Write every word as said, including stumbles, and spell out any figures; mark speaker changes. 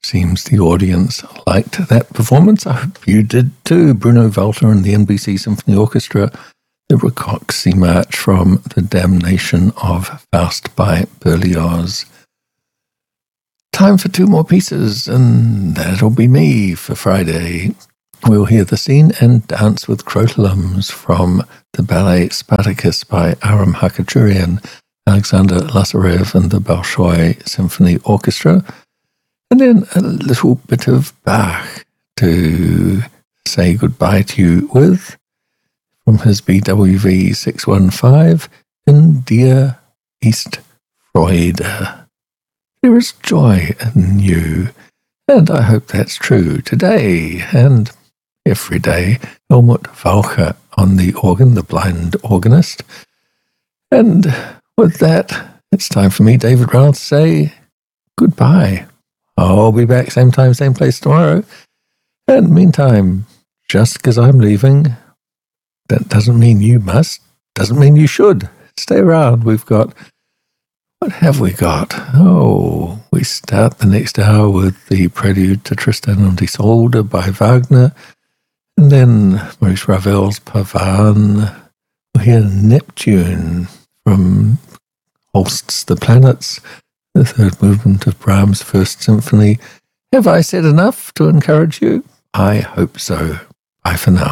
Speaker 1: Seems the audience liked that performance. I hope you did too. Bruno Walter and the N B C Symphony Orchestra, the Rakoczy March from The Damnation of Faust by Berlioz. Time for two more pieces, and that'll be me for Friday. We'll hear the scene and dance with Crotalums from the ballet Spartacus by Aram Khachaturian, Alexander Lazarev and the Bolshoi Symphony Orchestra, and then a little bit of Bach to say goodbye to you with, from his B W V six one five, in Dir ist Freude. There is joy in you, and I hope that's true today and every day. Helmut Walcher on the organ, the blind organist. And with that, it's time for me, David Reynolds, to say goodbye. I'll be back same time, same place tomorrow. And meantime, just because I'm leaving, that doesn't mean you must, doesn't mean you should. Stay around. We've got, what have we got? Oh, we start the next hour with the prelude to Tristan und Isolde by Wagner, and then Maurice Ravel's Pavane. We'll hear Neptune from Holst's The Planets, the third movement of Brahms' First Symphony. Have I said enough to encourage you? I hope so. Bye for now.